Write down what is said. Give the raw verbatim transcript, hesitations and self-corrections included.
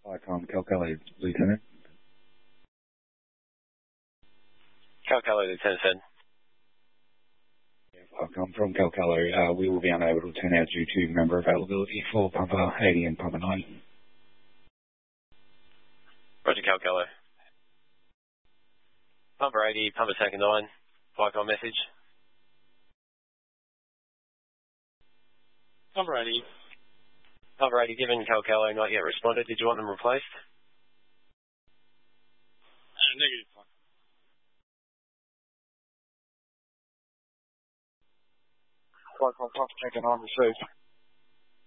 Icon Calcali, Lieutenant. Calcali, Lieutenant said. Icon from Calcali, uh, we will be unable to turn out due to member availability for Pumper eighty and Pumper ninety. Roger, Calcali. Pumper eighty, Pumper second nine, Icon message. Pumper eighty. Pumper eighty, given Calcali not yet responded, did you want them replaced? Uh, negative. Icon Pumper second nine received.